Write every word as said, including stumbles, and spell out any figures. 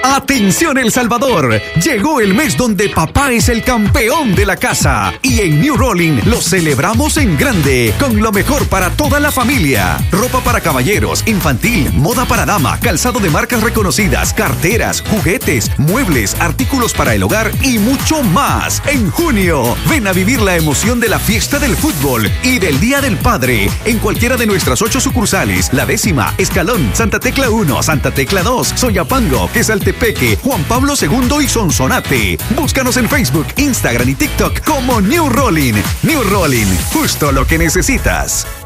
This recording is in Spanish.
Atención El Salvador, llegó el mes donde papá es el campeón de la casa y en New Rolling lo celebramos en grande con lo mejor para toda la familia. Ropa para caballeros, infantil, moda para dama, calzado de marcas reconocidas, carteras, juguetes, muebles, artículos para el hogar y mucho más. En junio, ven a vivir la emoción de la fiesta del fútbol y del Día del Padre en cualquiera de nuestras ocho sucursales: La Décima, Escalón, Santa Tecla uno, Santa Tecla dos, Soyapango, Quesaltepec, Juan Pablo segundo y Sonsonate. Búscanos en Facebook, Instagram y TikTok como New Rolling. New Rolling, justo lo que necesitas.